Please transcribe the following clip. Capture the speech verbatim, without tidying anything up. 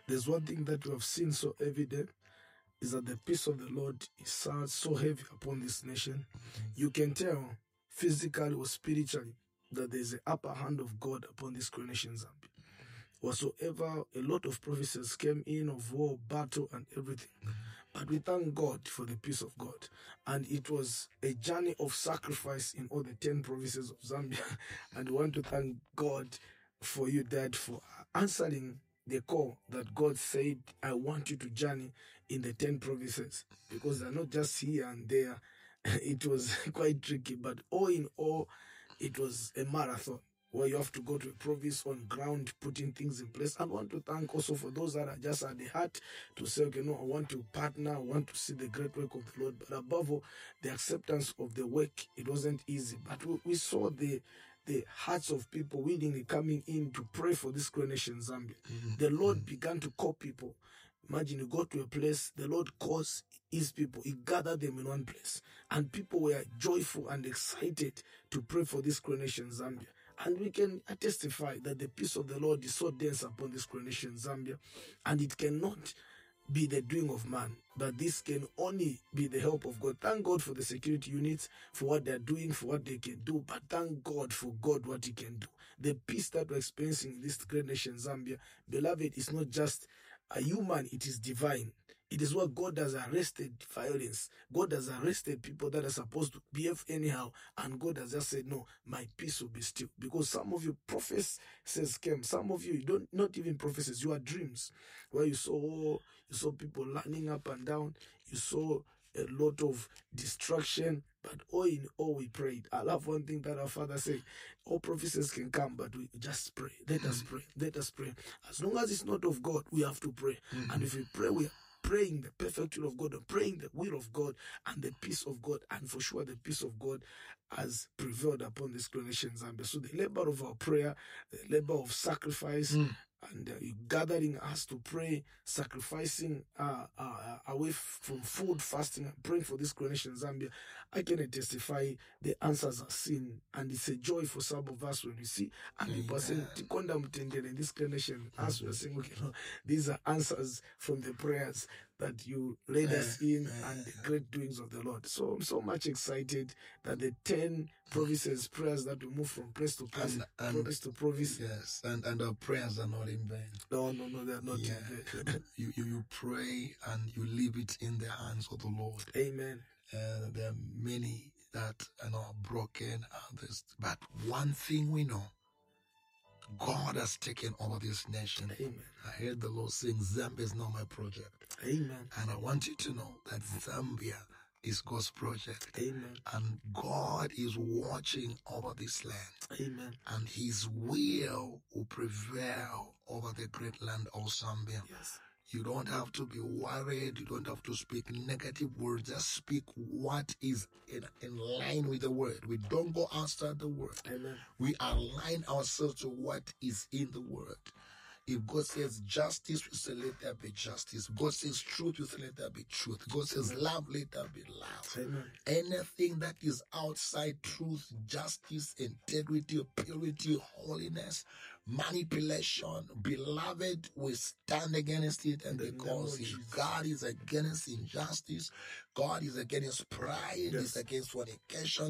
there's one thing that we have seen so evident, is that the peace of the Lord is so, so heavy upon this nation. You can tell physically or spiritually that there's an upper hand of God upon this great nation, Zambia. Whatsoever, a lot of prophecies came in of war, battle, and everything. But we thank God for the peace of God. And it was a journey of sacrifice in all the ten provinces of Zambia. And we want to thank God for you, Dad, for answering the call that God said, I want you to journey in the ten provinces. Because they're not just here and there. It was quite tricky. But all in all, it was a marathon, where you have to go to a province on ground, putting things in place. And I want to thank also for those that are just at the heart to say, okay, no, I want to partner, I want to see the great work of the Lord. But above all, the acceptance of the work, it wasn't easy. But we, we saw the the hearts of people willingly coming in to pray for this great nation, Zambia. Mm-hmm. The Lord mm-hmm. began to call people. Imagine you go to a place, the Lord calls his people, he gathered them in one place. And people were joyful and excited to pray for this great nation, Zambia. And we can testify that the peace of the Lord is so dense upon this great nation, Zambia. And it cannot be the doing of man, but this can only be the help of God. Thank God for the security units, for what they're doing, for what they can do, but thank God for God, what he can do. The peace that we're experiencing in this great nation, Zambia, beloved, is not just a human, it is divine. It is what God has arrested violence. God has arrested people that are supposed to behave anyhow. And God has just said, no, my peace will be still. Because some of you prophecies came. Some of you, you don't, not even prophecies, you are dreams. Where you saw, you saw people running up and down. You saw a lot of destruction. But all in all, we prayed. I love one thing that our Father said. All prophecies can come, but we just pray. Let us pray. Let us pray. As long as it's not of God, we have to pray. Mm-hmm. And if we pray, we are praying the perfect will of God, and praying the will of God and the peace of God. And for sure, the peace of God has prevailed upon this great nation, Zambia. So the labor of our prayer, the labor of sacrifice, mm. and uh, you gathering us to pray, sacrificing uh, uh, away from food, fasting, and praying for this great nation, Zambia. I can testify the answers are seen, and it's a joy for some of us when we see. And people are saying, "Tikonda mutendele," in this great nation, as we are saying, okay, no, these are answers from the prayers that you led us in and the great doings of the Lord. So I'm so much excited that the ten provinces prayers that we move from place to place, and, and, province to province. Yes, and, and our prayers are not in vain. No, no, no, they're not yeah. in vain. you, you, you pray and you leave it in the hands of the Lord. Amen. Uh, there are many that are not broken, others. But one thing we know, God has taken over this nation. Amen. I heard the Lord saying, Zambia is not my project. Amen. And I want you to know that Zambia is God's project. Amen. And God is watching over this land. Amen. And his will will prevail over the great land of Zambia. Yes. You don't have to be worried. You don't have to speak negative words. Just speak what is in, in line with the word. We don't go outside the word. Amen. We align ourselves to what is in the word. If God says justice, we say let there be justice. If God says truth, we say let there be truth. If God says love, let there be love. Amen. Anything that is outside truth, justice, integrity, purity, holiness, manipulation, beloved, we stand against it. And because God is against injustice, God is against pride, yes. is against fornication,